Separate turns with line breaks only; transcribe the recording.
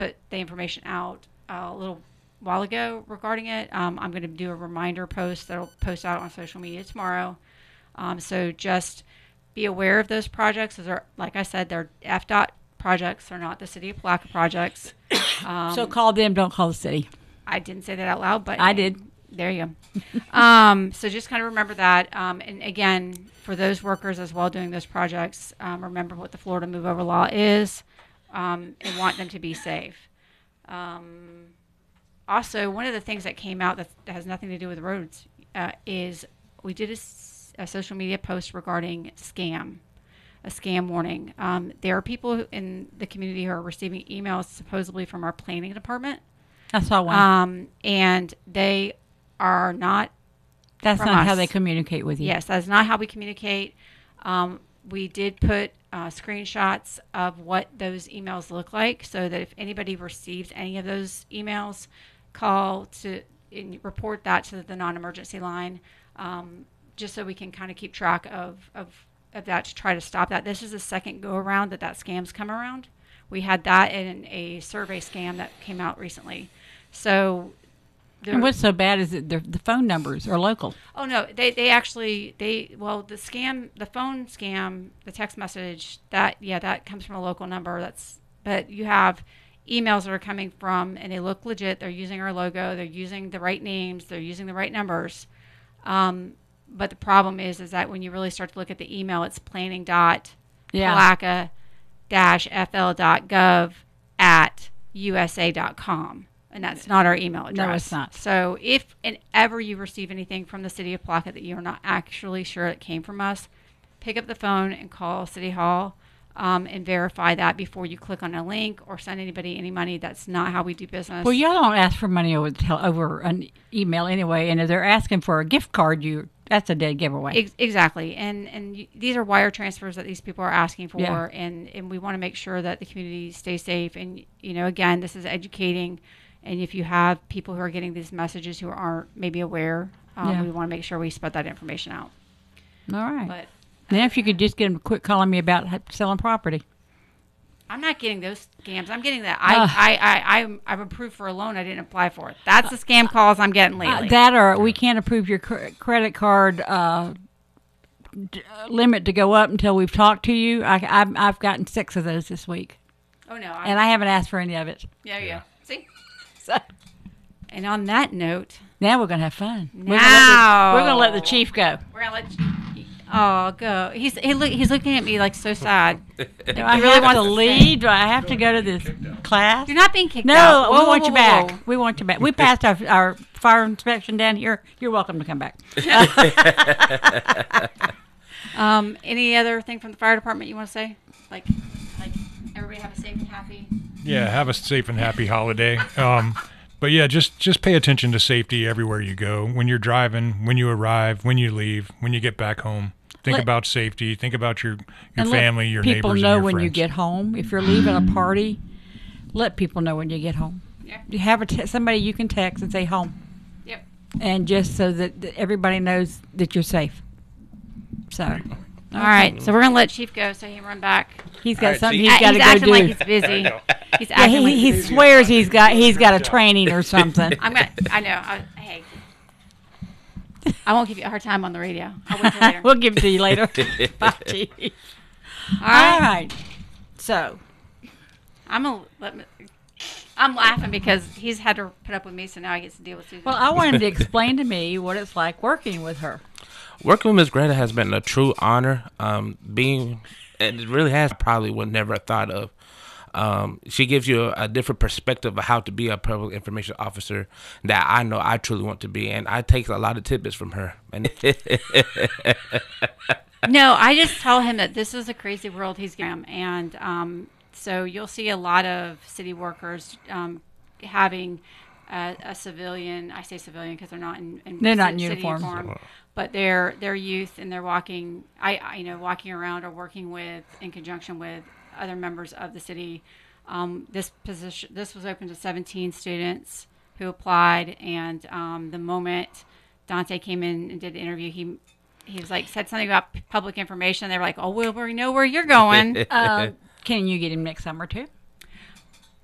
put the information out a little while ago regarding it. I'm going to do a reminder post that'll post out on social media tomorrow. So just be aware of those projects. Those are, like I said, they're FDOT projects. They're not the City of Palaca projects.
So call them, don't call the city.
I didn't say that out loud, but
I did.
There you go. So just kind of remember that. And again, for those workers as well doing those projects, remember what the Florida Move Over Law is, and want them to be safe. Also, one of the things that came out that has nothing to do with roads is we did a social media post regarding a scam warning. There are people in the community who are receiving emails supposedly from our planning department.
I saw one.
And they are not.
That's not how they communicate with you.
Yes, that's not how we communicate. We did put screenshots of what those emails look like, so that if anybody receives any of those emails, call to and report that to the non-emergency line, just so we can kind of keep track of that to try to stop that. This is the second go around that scam's come around. We had that in a survey scam that came out recently. So,
and what's so bad is that the phone numbers are local.
Oh no, the phone scam, the text message that comes from a local number. But you have emails that are coming from, and they look legit. They're using our logo. They're using the right names. They're using the right numbers. But the problem is that when you really start to look at the email, it's planning.palaca-fl.gov@usa.com. And that's not our email address.
No, it's not.
So if and ever you receive anything from the City of Palaca that you're not actually sure it came from us, pick up the phone and call City Hall and verify that before you click on a link or send anybody any money. That's not how we do business.
Well, y'all don't ask for money over an email anyway, and if they're asking for a gift card, that's a dead giveaway.
Exactly. And these are wire transfers that these people are asking for, and we want to make sure that the community stays safe. And, again, this is educating. And if you have people who are getting these messages who aren't maybe aware, we want to make sure we spread that information out.
All right.
But
now, if you could just get them quit calling me about selling property.
I'm not getting those scams. I'm getting that. I'm approved for a loan. I didn't apply for it. That's the scam calls I'm getting lately.
That or we can't approve your credit card limit to go up until we've talked to you. I've gotten 6 of those this week.
Oh, no.
And I haven't asked for any of it.
Yeah. See?
So,
and on that note,
now we're gonna have fun.
Now
we're gonna let the chief go.
We're gonna let go. He's looking at me like so sad.
Do I really want to leave? Do I have to go to this class?
You're not being kicked out.
No, we want you back. We want you back. We passed our fire inspection down here. You're welcome to come back.
Any other thing from the fire department you want to say? Like everybody have a safe and happy.
Yeah, have a safe and happy holiday. But yeah, just pay attention to safety everywhere you go. When you're driving, when you arrive, when you leave, when you get back home. Think about safety. Think about your family, your neighbors, and your friends.
People know when you get home. If you're leaving a party, let people know when you get home.
Yeah.
You have somebody you can text and say home.
Yep.
And just so that everybody knows that you're safe. So.
All right, so we're gonna let Chief go so he can run back.
He's got something he's got to go do.
He's acting like he's busy. He's acting like
he swears he's got a training or something.
I know. Hey, I won't give you a hard time on the radio. I'll wait till later.
We'll give it to you later. Bye, Chief. All right. So,
I'm laughing because he's had to put up with me, so now I get to deal with Susan.
Well, I wanted to explain to me what it's like working with her.
Working with Ms. Greta has been a true honor. It really has probably would never have thought of. She gives you a different perspective of how to be a public information officer that I know I truly want to be, and I take a lot of tidbits from her.
No, I just tell him that this is a crazy world he's in, and so you'll see a lot of city workers having a civilian. I say civilian because they're not in
they're not in
city
uniform.
But they're youth, and they're walking around or working with in conjunction with other members of the city. This was open to 17 students who applied, and the moment Dante came in and did the interview, he was like said something about public information. They were like, "Oh, well, we know where you're going."
Can you get him next summer too?